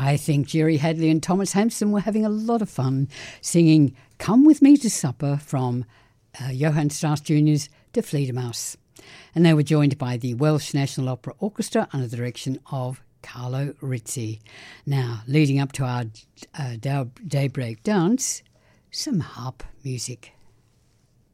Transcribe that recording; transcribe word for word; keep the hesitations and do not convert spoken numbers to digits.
I think Jerry Hadley and Thomas Hampson were having a lot of fun singing Come With Me to Supper from uh, Johann Strauss Junior's De Fledermaus. And they were joined by the Welsh National Opera Orchestra under the direction of Carlo Rizzi. Now, leading up to our uh, daybreak dance, some harp music.